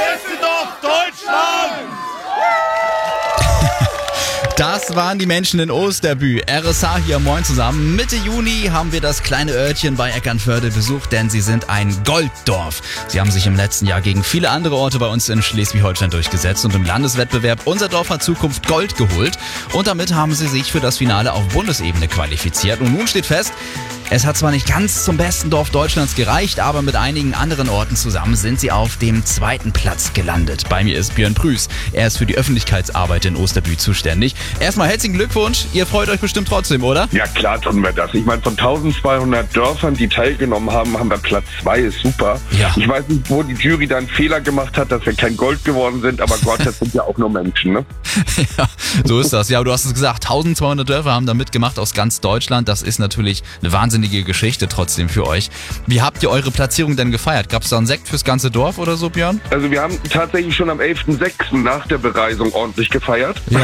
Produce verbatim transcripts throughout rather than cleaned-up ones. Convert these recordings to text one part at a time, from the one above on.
beste Dorf Deutschlands! Das waren die Menschen in Osterbü. R S H hier, moin zusammen. Mitte Juni haben wir das kleine Örtchen bei Eckernförde besucht, denn sie sind ein Golddorf. Sie haben sich im letzten Jahr gegen viele andere Orte bei uns in Schleswig-Holstein durchgesetzt und im Landeswettbewerb Unser Dorf hat Zukunft Gold geholt. Und damit haben sie sich für das Finale auf Bundesebene qualifiziert. Und nun steht fest, es hat zwar nicht ganz zum besten Dorf Deutschlands gereicht, aber mit einigen anderen Orten zusammen sind sie auf dem zweiten Platz gelandet. Bei mir ist Björn Prüß. Er ist für die Öffentlichkeitsarbeit in Osterbü zuständig. Erstmal herzlichen Glückwunsch. Ihr freut euch bestimmt trotzdem, oder? Ja, klar tun wir das. Ich meine, von zwölfhundert Dörfern, die teilgenommen haben, haben wir Platz zwei. Ist super. Ja. Ich weiß nicht, wo die Jury da einen Fehler gemacht hat, dass wir kein Gold geworden sind, aber Gott, das sind ja auch nur Menschen, ne? Ja, so ist das. Ja, du hast es gesagt, zwölfhundert Dörfer haben da mitgemacht aus ganz Deutschland. Das ist natürlich eine wahnsinnige Geschichte trotzdem für euch. Wie habt ihr eure Platzierung denn gefeiert? Gab es da einen Sekt fürs ganze Dorf oder so, Björn? Also wir haben tatsächlich schon am elften sechsten nach der Bereisung ordentlich gefeiert. Ja,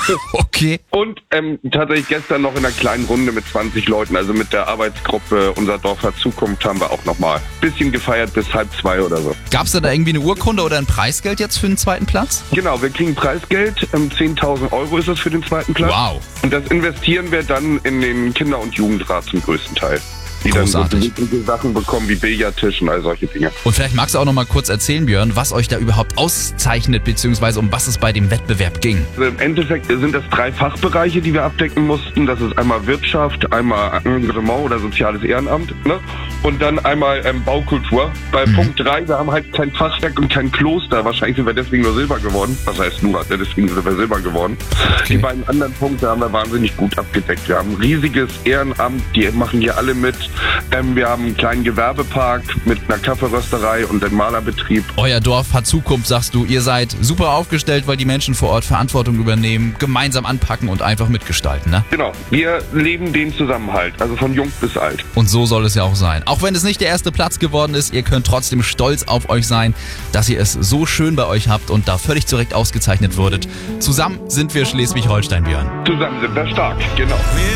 okay. Und ähm, tatsächlich gestern noch in einer kleinen Runde mit zwanzig Leuten, also mit der Arbeitsgruppe Unser Dorf hat Zukunft, haben wir auch nochmal ein bisschen gefeiert bis halb zwei oder so. Gab es da, da irgendwie eine Urkunde oder ein Preisgeld jetzt für den zweiten Platz? Genau, wir kriegen Preisgeld, ähm, zehntausend Euro ist es für den zweiten Platz. Wow. Und das investieren wir dann in den Kinder- und Jugendrat zum größten Teil. Die Großartig. dann so Sachen bekommen wie Billardtisch und all solche Dinge. Und vielleicht magst du auch noch mal kurz erzählen, Björn, was euch da überhaupt auszeichnet, beziehungsweise um was es bei dem Wettbewerb ging. Also im Endeffekt sind das drei Fachbereiche, die wir abdecken mussten. Das ist einmal Wirtschaft, einmal Engagement oder soziales Ehrenamt, ne? Und dann einmal ähm, Baukultur. Bei mhm. Punkt drei, wir haben halt kein Fachwerk und kein Kloster. Wahrscheinlich sind wir deswegen nur Silber geworden. Was heißt nur, deswegen sind wir Silber geworden. Okay. Die beiden anderen Punkte haben wir wahnsinnig gut abgedeckt. Wir haben ein riesiges Ehrenamt, die machen hier alle mit. Ähm, wir haben einen kleinen Gewerbepark mit einer Kaffeerösterei und einem Malerbetrieb. Euer Dorf hat Zukunft, sagst du. Ihr seid super aufgestellt, weil die Menschen vor Ort Verantwortung übernehmen, gemeinsam anpacken und einfach mitgestalten, ne? Genau. Wir leben den Zusammenhalt, also von jung bis alt. Und so soll es ja auch sein. Auch wenn es nicht der erste Platz geworden ist, ihr könnt trotzdem stolz auf euch sein, dass ihr es so schön bei euch habt und da völlig zu Recht ausgezeichnet wurdet. Zusammen sind wir Schleswig-Holstein, Björn. Zusammen sind wir stark, genau.